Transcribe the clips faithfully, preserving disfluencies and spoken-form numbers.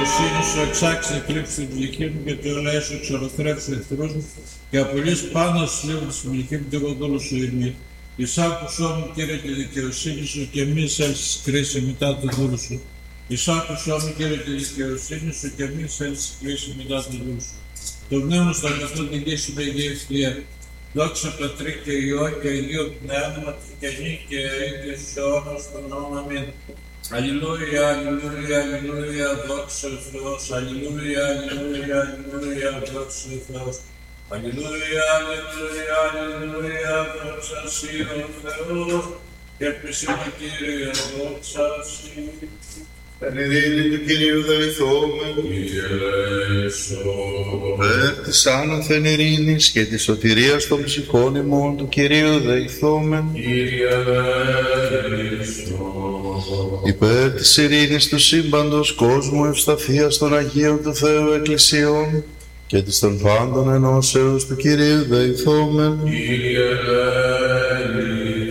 δικαιοσύνη σου εξάξει την κλήψη του πληγή μου και το ελέη σου εξορροθρεύσει εχθρούς μου και απολύσει πάνω στους λίγους της πληγή μου και εγώ δούλου σου ειρμή. Εισάκουσό μου, Κύριε, τη δικαιοσύνη σου και μη εισέλθεις κρίση μετά του δούλου σου. Εισάκουσό μου, Κύριε, τη δικαιοσύνη σου και μη εισέλθεις κρίση μετά του δούλου σου. Το πνεύμα στο αγαθό την γύση με υγεία ευθεία. Δόξα Πατρί και Υιό και Αγίο Πνεύματι και νυ και αίτια σε αιώνας των αιώνων. Αμήν. Αλληλούια, αλληλούια, αλληλούια, δόξα ο Θεός. Αλληλούια, αλληλούια, αλληλούια, δόξα ο Θεός. Αλληλούια, αλληλούια, αλληλούια, δόξα σοι ο Θεός. Και επίσημα Κύριε, δόξα σοι. Εν ειρήνη του Κυρίου δεηθόμεν. Κύριε ελέησον. Περ της άνωθεν ειρήνης και της σωτηρίας των ψυχών ημών του Κυρίου δεηθόμεν. Κύριε ελέησον. Υπέρ της ειρήνης του σύμπαντος κόσμου ευσταθίας των Αγίων του Θεού Εκκλησιών και της των πάντων ενώσεως του Κυρίου δεηθόμεν. Κύριε ελέησον.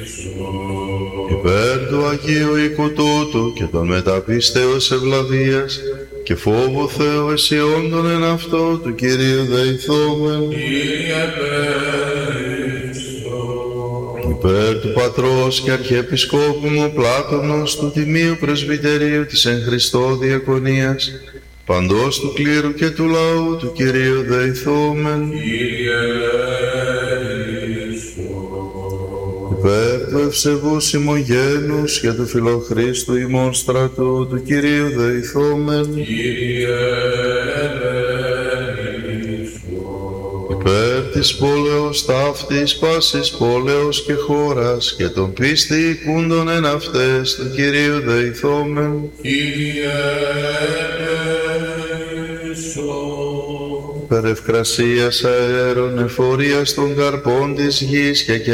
Υπέρ του Αγίου οίκου τούτου και των μεταπίστεως ευλαβίας και φόβου Θεού αισιόντων εν αυτό του Κυρίου δεηθόμεν. Κύριε ελέησον. Υπέρ του Πατρός και Αρχιεπισκόπου μου Πλάτωνος του Τιμίου Πρεσβυτερίου της εν Χριστώ Διακονίας παντός του κλήρου και του λαού του Κυρίου δεηθόμεν. Κύριε ελέησον. Υπέρ του ευσεβού ημογένους και του φιλοχρίστου ημών στρατού του Κυρίου δεηθόμεν. Κύριε ελέησον. Υπέρ της πόλεως ταύτης πάσης πόλεως και χώρας και των πίστη οικούντων εν αυτές του Κυρίου δεηθόμεν. Κύριε ελέησον. Υπέρ ευκρασίας αέρων εφορίας των καρπών της γης και